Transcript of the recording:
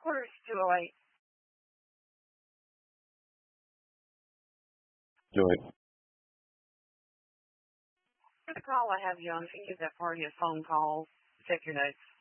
Headquarters 208. Joy. The call I have you on, use that for your phone calls. Check your notes.